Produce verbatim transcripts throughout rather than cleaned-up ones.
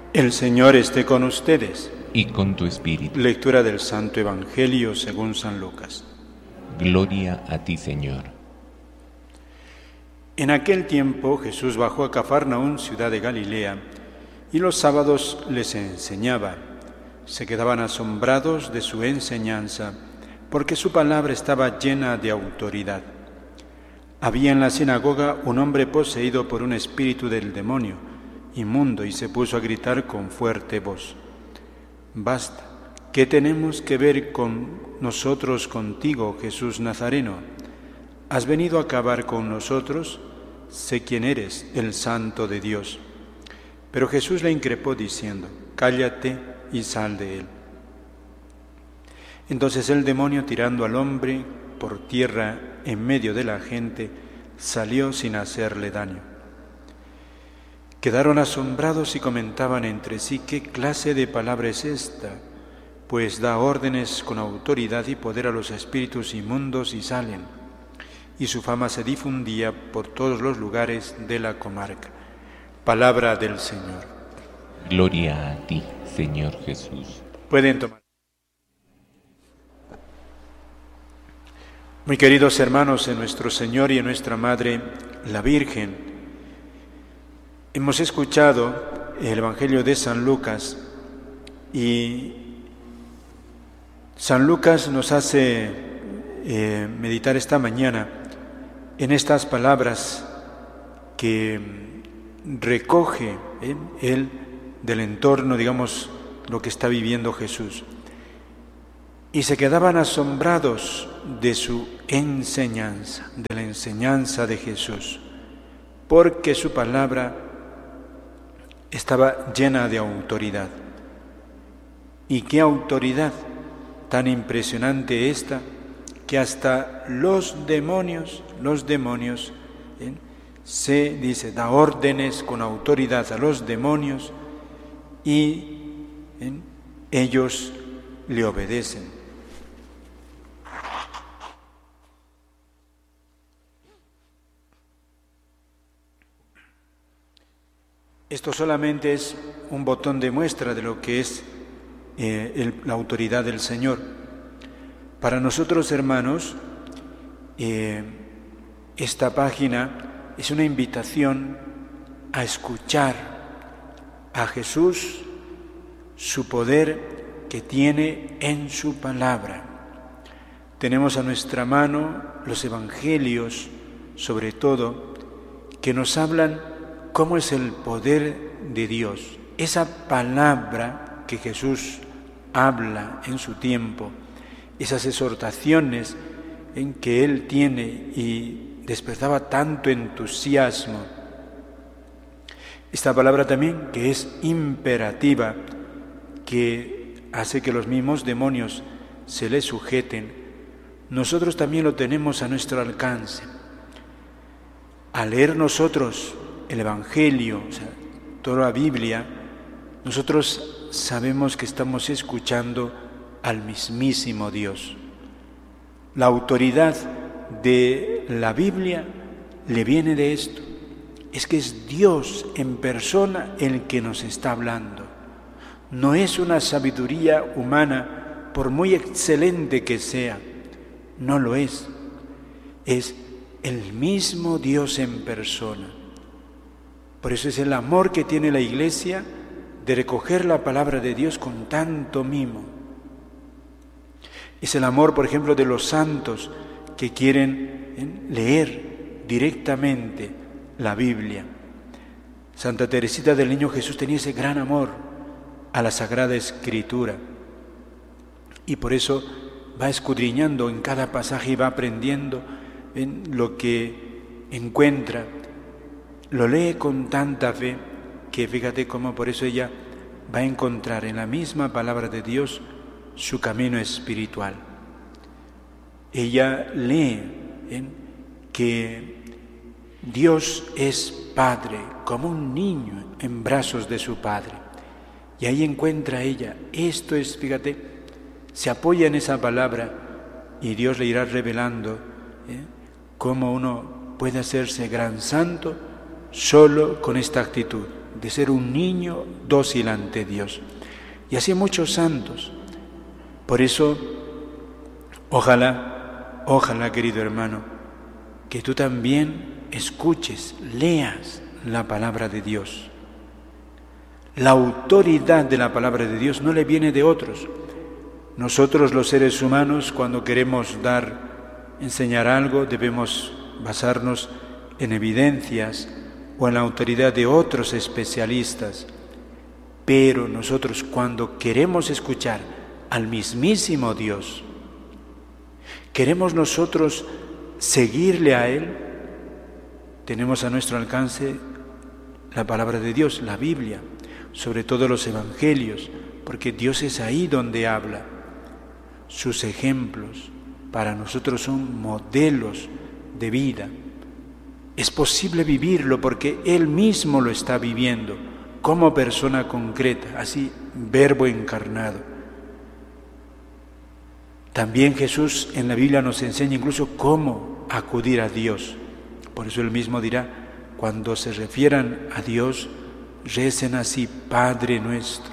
El Señor esté con ustedes. Y con tu espíritu. Lectura del Santo Evangelio según San Lucas. Gloria a ti, Señor. En aquel tiempo Jesús bajó a Cafarnaún, ciudad de Galilea, y los sábados les enseñaba. Se quedaban asombrados de su enseñanza, porque su palabra estaba llena de autoridad. Había en la sinagoga un hombre poseído por un espíritu del demonio, inmundo, y se puso a gritar con fuerte voz: «Basta, ¿qué tenemos que ver con nosotros contigo, Jesús Nazareno? ¿Has venido a acabar con nosotros? Sé quién eres, el Santo de Dios». Pero Jesús le increpó diciendo: «Cállate y sal de él». Entonces el demonio, tirando al hombre por tierra en medio de la gente, salió sin hacerle daño. Quedaron asombrados y comentaban entre sí: «¿Qué clase de palabra es esta? Pues da órdenes con autoridad y poder a los espíritus inmundos y salen». Y su fama se difundía por todos los lugares de la comarca. Palabra del Señor. Gloria a ti, Señor Jesús. Pueden tomar. Muy queridos hermanos, en nuestro Señor y en nuestra Madre, la Virgen, hemos escuchado el Evangelio de San Lucas y San Lucas nos hace eh, meditar esta mañana en estas palabras que recoge ¿eh? él del entorno, digamos, lo que está viviendo Jesús. Y se quedaban asombrados de su enseñanza, de la enseñanza de Jesús, porque su palabra estaba llena de autoridad. ¿Y qué autoridad tan impresionante esta, que hasta los demonios, los demonios, ¿eh? se dice, da órdenes con autoridad a los demonios y ¿eh? ellos le obedecen? Esto solamente es un botón de muestra de lo que es eh, el, la autoridad del Señor. Para nosotros, hermanos, eh, esta página es una invitación a escuchar a Jesús, su poder que tiene en su palabra. Tenemos a nuestra mano los evangelios, sobre todo, que nos hablan cómo es el poder de Dios. Esa palabra que Jesús habla en su tiempo, esas exhortaciones en que Él tiene y despertaba tanto entusiasmo. Esta palabra también que es imperativa, que hace que los mismos demonios se le sujeten, nosotros también lo tenemos a nuestro alcance. Al leer nosotros el Evangelio, o sea, toda la Biblia, nosotros sabemos que estamos escuchando al mismísimo Dios. La autoridad de la Biblia le viene de esto. Es que es Dios en persona el que nos está hablando. No es una sabiduría humana, por muy excelente que sea. No lo es. Es el mismo Dios en persona. Por eso es el amor que tiene la Iglesia de recoger la palabra de Dios con tanto mimo. Es el amor, por ejemplo, de los santos que quieren ¿eh? leer directamente la Biblia. Santa Teresita del Niño Jesús tenía ese gran amor a la Sagrada Escritura y por eso va escudriñando en cada pasaje y va aprendiendo en lo que encuentra. Lo lee con tanta fe que fíjate cómo por eso ella va a encontrar en la misma palabra de Dios su camino espiritual. Ella lee ¿eh? que Dios es Padre, como un niño en brazos de su Padre. Y ahí encuentra ella, esto es, fíjate, se apoya en esa palabra y Dios le irá revelando ¿eh? cómo uno puede hacerse gran santo solo con esta actitud, de ser un niño dócil ante Dios. Y así muchos santos. Por eso, ojalá, ojalá, querido hermano, que tú también escuches, leas la palabra de Dios. La autoridad de la palabra de Dios no le viene de otros. Nosotros los seres humanos, cuando queremos dar, enseñar algo, debemos basarnos en evidencias o en la autoridad de otros especialistas. Pero nosotros, cuando queremos escuchar al mismísimo Dios, queremos nosotros seguirle a Él, tenemos a nuestro alcance la palabra de Dios, la Biblia, sobre todo los evangelios, porque Dios es ahí donde habla. Sus ejemplos para nosotros son modelos de vida. Es posible vivirlo porque Él mismo lo está viviendo como persona concreta, así, verbo encarnado. También Jesús en la Biblia nos enseña incluso cómo acudir a Dios. Por eso Él mismo dirá, cuando se refieran a Dios, recen así, Padre nuestro.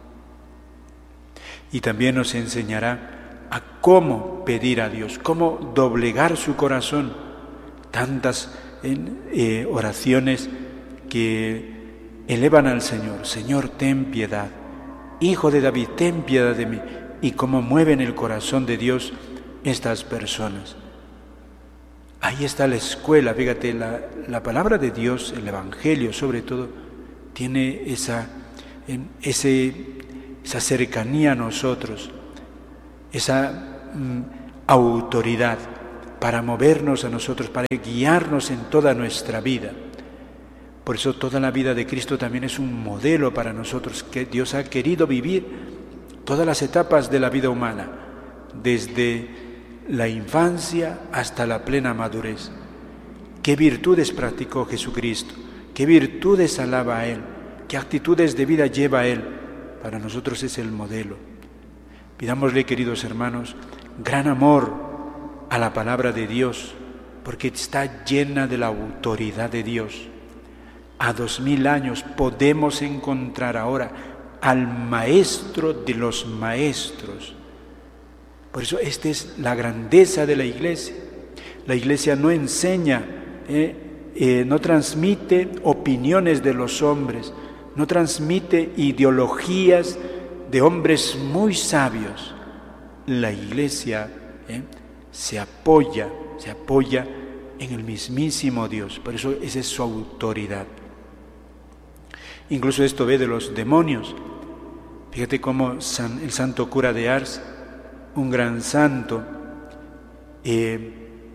Y también nos enseñará a cómo pedir a Dios, cómo doblegar su corazón. Tantas eh, oraciones que elevan al Señor. Señor, ten piedad. Hijo de David, ten piedad de mí. Y cómo mueven el corazón de Dios estas personas. Ahí está la escuela, fíjate, la, la palabra de Dios, el Evangelio sobre todo, tiene esa, ese, esa cercanía a nosotros, esa mm, autoridad para movernos a nosotros, para guiarnos en toda nuestra vida. Por eso toda la vida de Cristo también es un modelo para nosotros, que Dios ha querido vivir todas las etapas de la vida humana, desde la infancia hasta la plena madurez. ¿Qué virtudes practicó Jesucristo? ¿Qué virtudes alaba a Él? ¿Qué actitudes de vida lleva a Él? Para nosotros es el modelo. Pidámosle, queridos hermanos, gran amor a la palabra de Dios, porque está llena de la autoridad de Dios. A dos mil años podemos encontrar ahora al maestro de los maestros. Por eso esta es la grandeza de la Iglesia. La Iglesia no enseña, eh, eh, no transmite opiniones de los hombres, no transmite ideologías de hombres muy sabios. La Iglesia eh, se apoya, se apoya en el mismísimo Dios. Por eso esa es su autoridad. Incluso esto ve de los demonios. Fíjate cómo San, el santo cura de Ars, un gran santo, eh,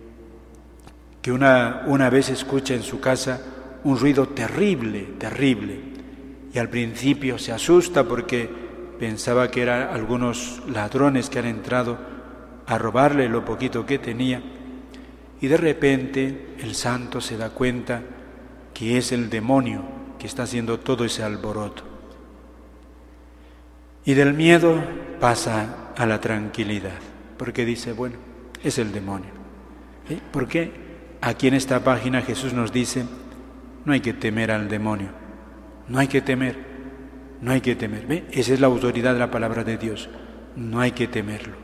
que una, una vez escucha en su casa un ruido terrible, terrible, y al principio se asusta porque pensaba que eran algunos ladrones que han entrado a robarle lo poquito que tenía, y de repente el santo se da cuenta que es el demonio que está haciendo todo ese alboroto. Y del miedo pasa a la tranquilidad, porque dice, bueno, es el demonio. ¿Eh? ¿Por qué? Aquí en esta página Jesús nos dice, no hay que temer al demonio, no hay que temer, no hay que temer. ¿Ve? Esa es la autoridad de la palabra de Dios, no hay que temerlo.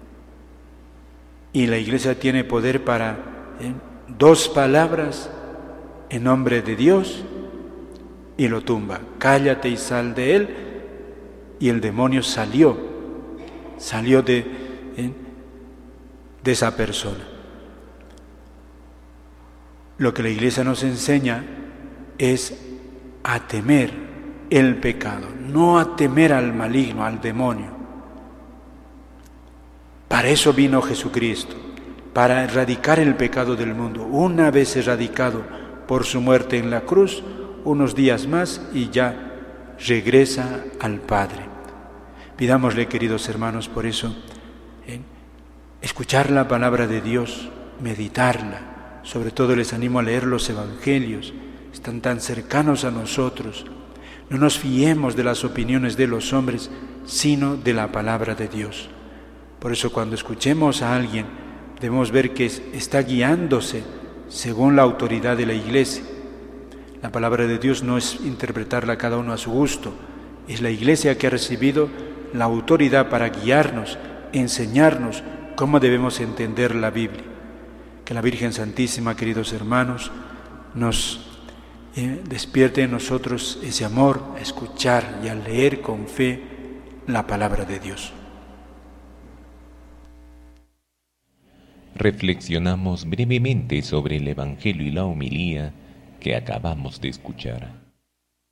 Y la Iglesia tiene poder para ¿eh? dos palabras en nombre de Dios y lo tumba. Cállate y sal de él. Y el demonio salió, salió de, ¿eh? de esa persona. Lo que la Iglesia nos enseña es a temer el pecado, no a temer al maligno, al demonio. Para eso vino Jesucristo, para erradicar el pecado del mundo. Una vez erradicado por su muerte en la cruz, unos días más y ya regresa al Padre. Pidámosle, queridos hermanos, por eso, ¿eh? escuchar la palabra de Dios, meditarla. Sobre todo les animo a leer los evangelios, están tan cercanos a nosotros. No nos fiemos de las opiniones de los hombres, sino de la palabra de Dios. Por eso cuando escuchemos a alguien, debemos ver que está guiándose según la autoridad de la Iglesia. La palabra de Dios no es interpretarla cada uno a su gusto, es la Iglesia que ha recibido la autoridad para guiarnos, enseñarnos cómo debemos entender la Biblia. Que la Virgen Santísima, queridos hermanos, nos eh, despierte en nosotros ese amor a escuchar y a leer con fe la palabra de Dios. Reflexionamos brevemente sobre el Evangelio y la homilía que acabamos de escuchar.